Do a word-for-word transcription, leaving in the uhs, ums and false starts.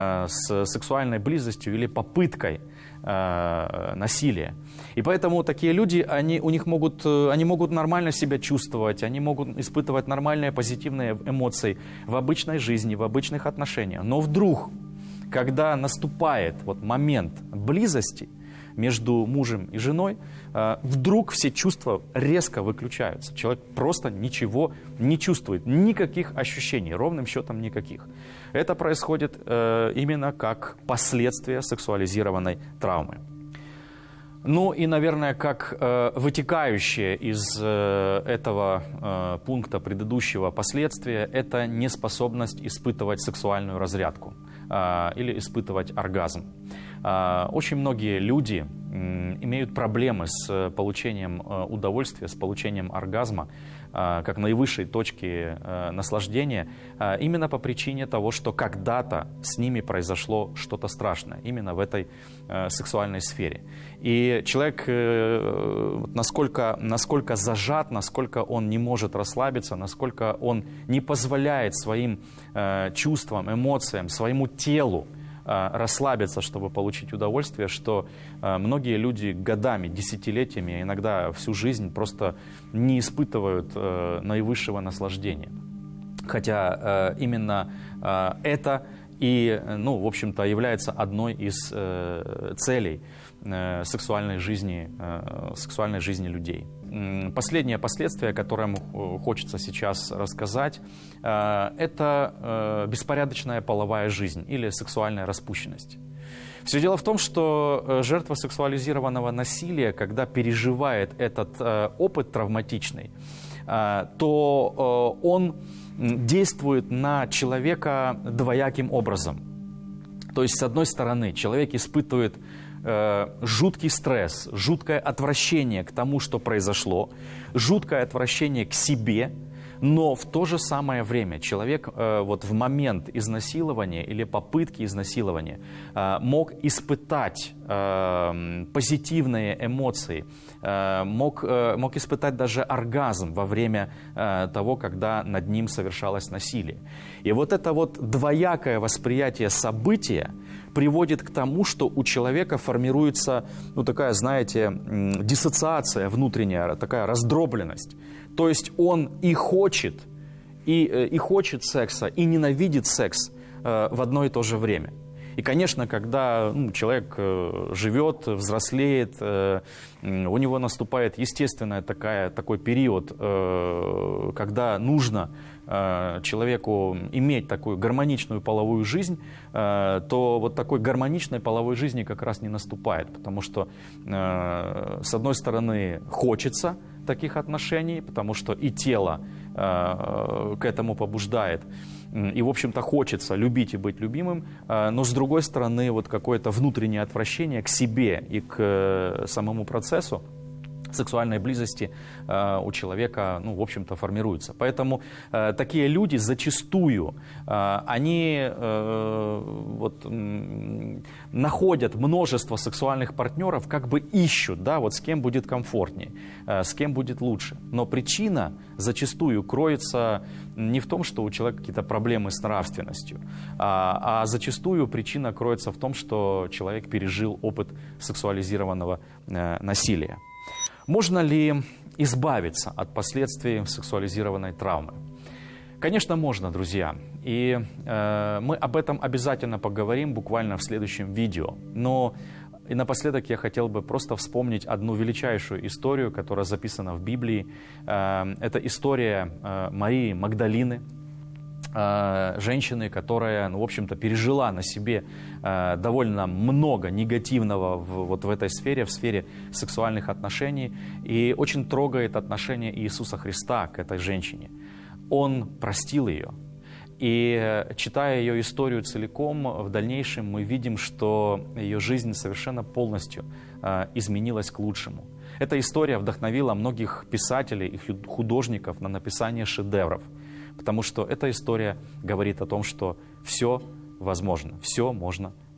с сексуальной близостью или попыткой э, насилия. И поэтому такие люди, они, у них могут, они могут нормально себя чувствовать, они могут испытывать нормальные позитивные эмоции в обычной жизни, в обычных отношениях. Но вдруг, когда наступает вот момент близости между мужем и женой, э, вдруг все чувства резко выключаются. Человек просто ничего не чувствует, никаких ощущений, ровным счетом никаких. Это происходит э, именно как последствие сексуализированной травмы. Ну и, наверное, как э, вытекающее из э, этого э, пункта предыдущего последствия, это неспособность испытывать сексуальную разрядку э, или испытывать оргазм. Э, очень многие люди э, имеют проблемы с получением э, удовольствия, с получением оргазма, э, как наивысшей точки э, наслаждения, э, именно по причине того, что когда-то с ними произошло что-то страшное, именно в этой э, сексуальной сфере. И человек, э, насколько, насколько зажат, насколько он не может расслабиться, насколько он не позволяет своим э, чувствам, эмоциям, своему телу э, расслабиться, чтобы получить удовольствие, что э, многие люди годами, десятилетиями, иногда всю жизнь просто не испытывают э, наивысшего наслаждения. Хотя э, именно э, это и, ну, в общем-то, является одной из э, целей э, сексуальной жизни, э, сексуальной жизни людей. Последнее последствие, которое хочется сейчас рассказать, э, это э, беспорядочная половая жизнь или сексуальная распущенность. Все дело в том, что жертва сексуализированного насилия, когда переживает этот э, опыт травматичный, э, то э, он действует на человека двояким образом. То есть, с одной стороны, человек испытывает э, жуткий стресс, жуткое отвращение к тому, что произошло, жуткое отвращение к себе, но в то же самое время человек э, вот в момент изнасилования или попытки изнасилования э, мог испытать э, позитивные эмоции, э, мог, э, мог испытать даже оргазм во время э, того, когда над ним совершалось насилие. И вот это вот двоякое восприятие события приводит к тому, что у человека формируется, ну, такая, знаете, диссоциация внутренняя, такая раздробленность. То есть он и хочет, и, и хочет секса, и ненавидит секс э, в одно и то же время. И, конечно, когда ну, человек э, живет, взрослеет, э, у него наступает естественный такая, такой период, э, когда нужно э, человеку иметь такую гармоничную половую жизнь, э, то вот такой гармоничной половой жизни как раз не наступает. Потому что, э, с одной стороны, хочется таких отношений, потому что и тело э, к этому побуждает. И, в общем-то, хочется любить и быть любимым, э, но, с другой стороны, вот какое-то внутреннее отвращение к себе и к э, самому процессу сексуальной близости э, у человека, ну, в общем-то, формируется. Поэтому э, такие люди зачастую, э, они э, вот, э, находят множество сексуальных партнеров, как бы ищут, да, вот с кем будет комфортнее, э, с кем будет лучше. Но причина зачастую кроется не в том, что у человека какие-то проблемы с нравственностью, а, а зачастую причина кроется в том, что человек пережил опыт сексуализированного э, насилия. Можно ли избавиться от последствий сексуализированной травмы? Конечно, можно, друзья. И э, мы об этом обязательно поговорим буквально в следующем видео. Но и напоследок я хотел бы просто вспомнить одну величайшую историю, которая записана в Библии. Э, это история э, Марии Магдалины, э, женщины, которая, ну, в общем-то, пережила на себе э, довольно много негативного в, вот в этой сфере, в сфере сексуальных отношений. И очень трогает отношение Иисуса Христа к этой женщине. Он простил ее. И, читая ее историю целиком, в дальнейшем мы видим, что ее жизнь совершенно полностью э, изменилась к лучшему. Эта история вдохновила многих писателей и художников на написание шедевров, потому что эта история говорит о том, что все возможно, все можно